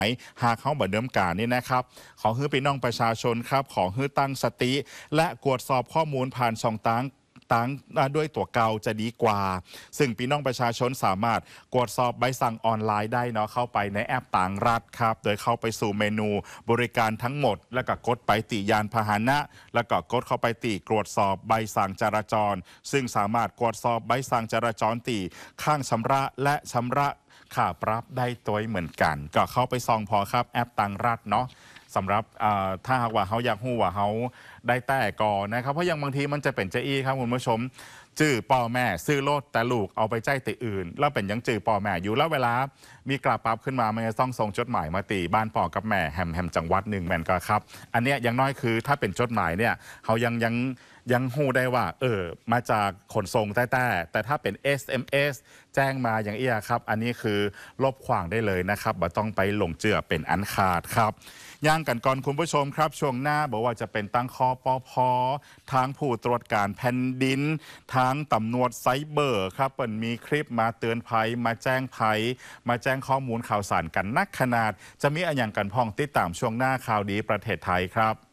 หากเขาบ่เดิมการนี่นะครับขอให้พี่น้องประชาชนครับขอให้ตั้งสติและตรวจสอบข้อมูลผ่านช่องต่างด้วยตัวเก่าจะดีกว่าซึ่งพี่น้องประชาชนสามารถตรวจสอบใบสั่งออนไลน์ได้เนาะเข้าไปในแอปต่างรัฐครับโดยเข้าไปสู่เมนูบริการทั้งหมดแล้วก็กดไปติยานพาหนะแล้วก็กดเข้าไปติตรวจสอบใบสั่งจราจรซึ่งสามารถตรวจสอบใบสั่งจราจรตีข้างชำระและชำระค่าปรับได้ตัวเหมือนกันก็เข้าไปส่องพอครับแอปต่างรัฐเนาะสำหรับถ้าหากว่าเขาอยากหู้ว่าเขาได้แต่ก่อนนะครับเพราะยังบางทีมันจะเป็นเจ้อี้ครับคุณผู้ชมจื่อป่อแม่ซื้อรถแต่ลูกเอาไปใจติอื่นแล้วเป็นยังจื่อป่อแม่อยู่แล้วเวลามีกราบปั๊บขึ้นมามันจะต้องส่งจดหมายมาตีบ้านป่อกับแม่แฮมจังหวัดหนึ่งแม่นก็ครับอันเนี้ยยังน้อยคือถ้าเป็นจดหมายเนี่ยเขายังหู้ได้ว่ามาจากขนส่งแต่ถ้าเป็น SMS แจ้งมาอย่างเอี้ยครับอันนี้คือลบขวางได้เลยนะครับบ่ต้องไปหลงเจือเป็นอันขาดครับย่างกันก่อนคุณผู้ชมครับช่วงหน้าบอกว่าจะเป็นตั้งคอปพทางผู้ตรวจการแผ่นดินทางตำรวจไซเบอร์ครับเปิดมีคลิปมาเตือนภัยมาแจ้งภัยมาแจ้งข้อมูลข่าวสารกันนักขนาดจะมีอะไรอย่างกันพองติดตามช่วงหน้าข่าวดีประเทศไทยครับ